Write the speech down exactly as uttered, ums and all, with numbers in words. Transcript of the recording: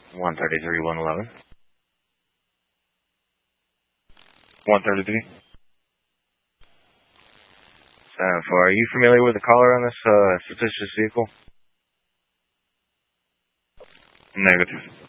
one thirty-three, one eleven. one thirty-three. seven four. Are you familiar with the caller on this uh, suspicious vehicle? Negative.